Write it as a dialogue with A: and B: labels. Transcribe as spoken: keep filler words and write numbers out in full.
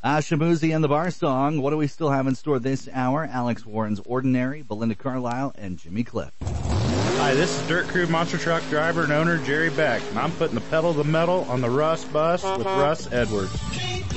A: Uh, Shamuzi and the Bar Song. What do we still have in store this hour? Alex Warren's Ordinary, Belinda Carlisle, and Jimmy Cliff.
B: Hi, this is Dirt Crew Monster Truck driver and owner Jerry Beck, and I'm putting the pedal to the metal on the Russ bus with Russ Edwards.